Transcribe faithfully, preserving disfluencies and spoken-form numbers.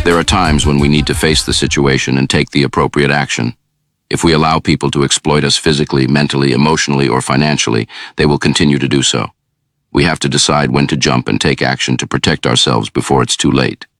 There are times when we need to face the situation and take the appropriate action. If we allow people to exploit us physically, mentally, emotionally, or financially, they will continue to do so. We have to decide when to jump and take action to protect ourselves before it's too late.